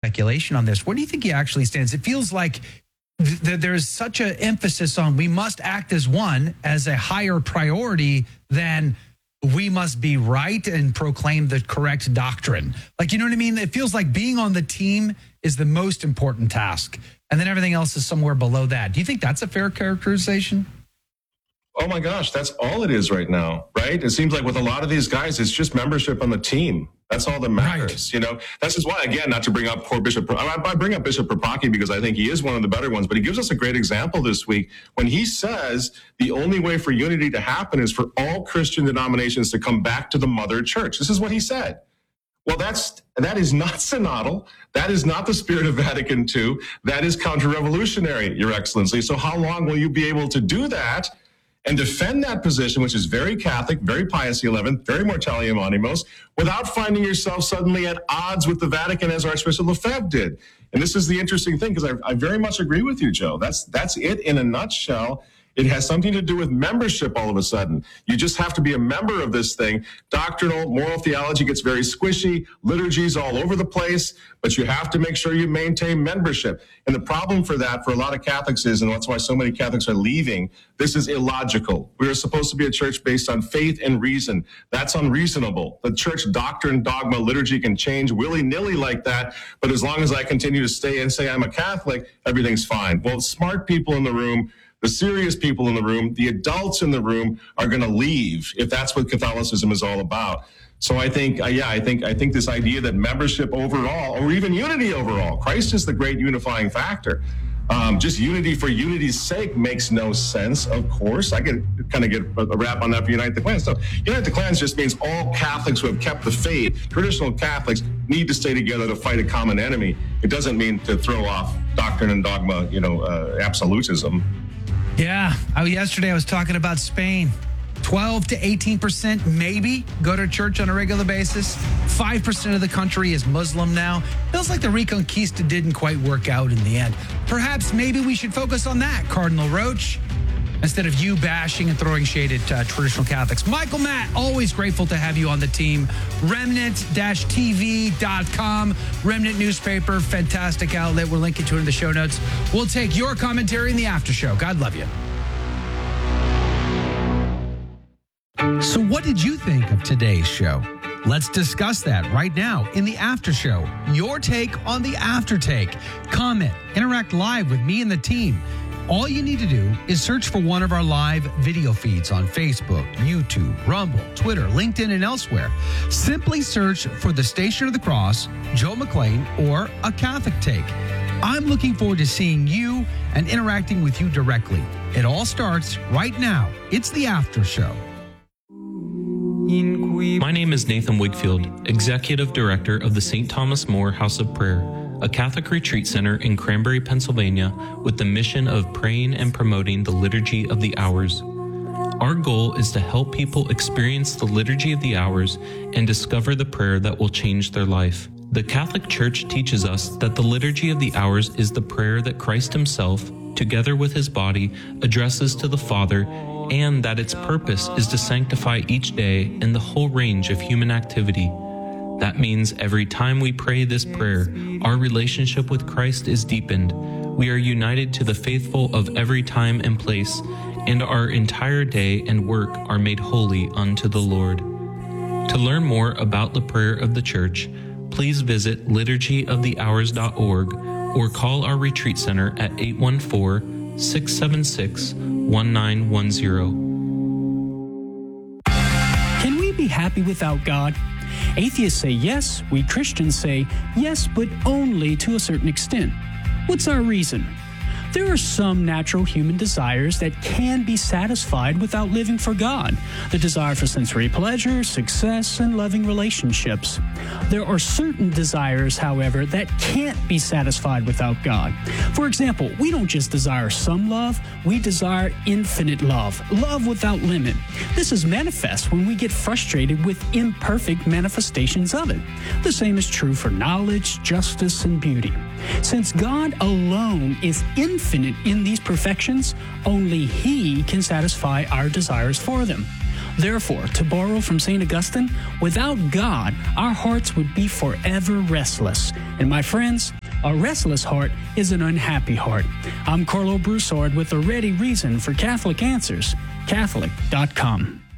speculation on this. Where do you think he actually stands? It feels like there's such an emphasis on we must act as one as a higher priority than we must be right and proclaim the correct doctrine. Like, you know what I mean? It feels like being on the team is the most important task, and then everything else is somewhere below that. Do you think that's a fair characterization? Oh my gosh, that's all it is right now, right? It seems like with a lot of these guys, it's just membership on the team. That's all that matters. Right. This is why, again, not to bring up poor Bishop, I bring up Bishop Propaki because I think he is one of the better ones, but he gives us a great example this week when he says the only way for unity to happen is for all Christian denominations to come back to the mother church. This is what he said. Well, that is not synodal. That is not the spirit of Vatican II. That is counter-revolutionary, Your Excellency. So how long will you be able to do that and defend that position, which is very Catholic, very Pius XI, very Mortalium Animos, without finding yourself suddenly at odds with the Vatican as Archbishop Lefebvre did? And this is the interesting thing, because I very much agree with you, Joe. That's it in a nutshell. It has something to do with membership all of a sudden. You just have to be a member of this thing. Doctrinal, moral theology gets very squishy, liturgies all over the place, but you have to make sure you maintain membership. And the problem for that for a lot of Catholics is, and that's why so many Catholics are leaving, this is illogical. We are supposed to be a church based on faith and reason. That's unreasonable. The church doctrine, dogma, liturgy can change willy-nilly like that, but as long as I continue to stay and say I'm a Catholic, everything's fine. Well, smart people in the room, the serious people in the room, the adults in the room are going to leave if that's what Catholicism is all about. So I think this idea that membership overall, or even unity overall, Christ is the great unifying factor. Just unity for unity's sake makes no sense, of course. I get a rap on that for Unite the Clans. So Unite the Clans just means all Catholics who have kept the faith, traditional Catholics, need to stay together to fight a common enemy. It doesn't mean to throw off doctrine and dogma, absolutism. Yeah. Yesterday I was talking about Spain. 12 to 18% maybe go to church on a regular basis. 5% of the country is Muslim now. Feels like the Reconquista didn't quite work out in the end. Perhaps maybe we should focus on that, Cardinal Roach, instead of you bashing and throwing shade at traditional Catholics. Michael Matt, always grateful to have you on the team. Remnant-tv.com, Remnant newspaper, fantastic outlet. We're linking to it in the show notes. We'll take your commentary in the after show. God love you. So what did you think of today's show? Let's discuss that right now in the after show. Your take on the after take. Comment, interact live with me and the team. All you need to do is search for one of our live video feeds on Facebook, YouTube, Rumble, Twitter, LinkedIn, and elsewhere. Simply search for the Station of the Cross, Joe McClain, or A Catholic Take. I'm looking forward to seeing you and interacting with you directly. It all starts right now. It's the after show. My name is Nathan Wigfield, Executive Director of the St. Thomas More House of Prayer, a Catholic retreat center in Cranberry, Pennsylvania, with the mission of praying and promoting the Liturgy of the Hours. Our goal is to help people experience the Liturgy of the Hours and discover the prayer that will change their life. The Catholic Church teaches us that the Liturgy of the Hours is the prayer that Christ himself, together with his body, addresses to the Father, and that its purpose is to sanctify each day in the whole range of human activity. That means every time we pray this prayer, our relationship with Christ is deepened. We are united to the faithful of every time and place, and our entire day and work are made holy unto the Lord. To learn more about the prayer of the Church, please visit liturgyofthehours.org or call our retreat center at 814-676-1910. Can we be happy without God? Atheists say yes, we Christians say yes, but only to a certain extent. What's our reason? There are some natural human desires that can be satisfied without living for God. The desire for sensory pleasure, success, and loving relationships. There are certain desires, however, that can't be satisfied without God. For example, we don't just desire some love, we desire infinite love, love without limit. This is manifest when we get frustrated with imperfect manifestations of it. The same is true for knowledge, justice, and beauty. Since God alone is infinite in these perfections, only He can satisfy our desires for them. Therefore, to borrow from St. Augustine, without God, our hearts would be forever restless. And my friends, A restless heart is an unhappy heart. I'm Carlo Broussard with a ready reason for Catholic Answers, Catholic.com.